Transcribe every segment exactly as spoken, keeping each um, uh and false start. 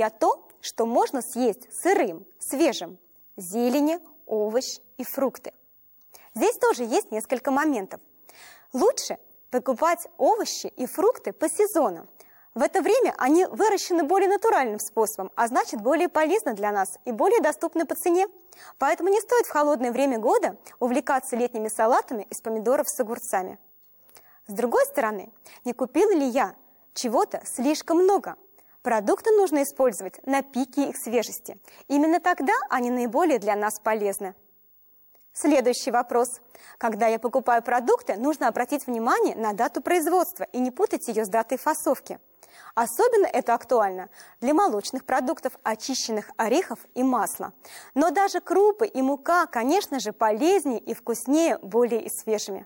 я то, что можно съесть сырым, свежим: зелень, овощи и фрукты. Здесь тоже есть несколько моментов. Лучше покупать овощи и фрукты по сезону. В это время они выращены более натуральным способом, а значит более полезны для нас и более доступны по цене. Поэтому не стоит в холодное время года увлекаться летними салатами из помидоров с огурцами. С другой стороны, не купила ли я чего-то слишком много? Продукты нужно использовать на пике их свежести. Именно тогда они наиболее для нас полезны. Следующий вопрос. Когда я покупаю продукты, нужно обратить внимание на дату производства и не путать ее с датой фасовки. Особенно это актуально для молочных продуктов, очищенных орехов и масла. Но даже крупы и мука, конечно же, полезнее и вкуснее более и свежими.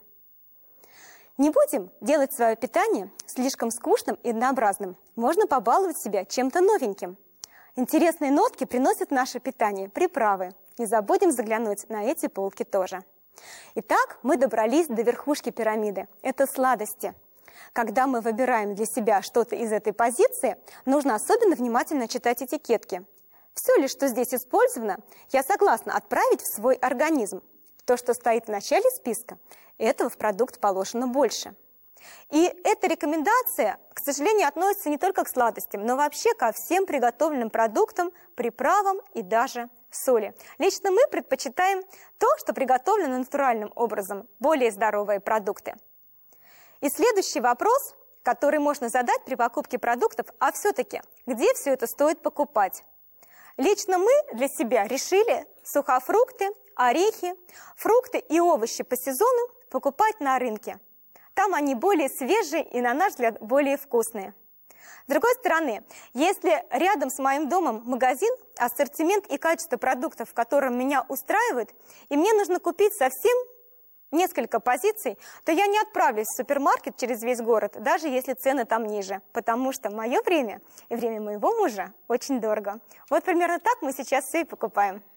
Не будем делать свое питание слишком скучным и однообразным. Можно побаловать себя чем-то новеньким. Интересные нотки приносят в наше питание приправы. Не забудем заглянуть на эти полки тоже. Итак, мы добрались до верхушки пирамиды. Это сладости. Когда мы выбираем для себя что-то из этой позиции, нужно особенно внимательно читать этикетки. Все ли, что здесь использовано, я согласна отправить в свой организм. То, что стоит в начале списка, этого в продукт положено больше. И эта рекомендация, к сожалению, относится не только к сладостям, но вообще ко всем приготовленным продуктам, приправам и даже соли. Лично мы предпочитаем то, что приготовлено натуральным образом, более здоровые продукты. И следующий вопрос, который можно задать при покупке продуктов: а все-таки, где все это стоит покупать? Лично мы для себя решили сухофрукты, орехи, фрукты и овощи по сезону покупать на рынке. Там они более свежие и, на наш взгляд, более вкусные. С другой стороны, если рядом с моим домом магазин, ассортимент и качество продуктов, в котором меня устраивает, и мне нужно купить совсем несколько позиций, то я не отправлюсь в супермаркет через весь город, даже если цены там ниже, потому что мое время и время моего мужа очень дорого. Вот примерно так мы сейчас все и покупаем.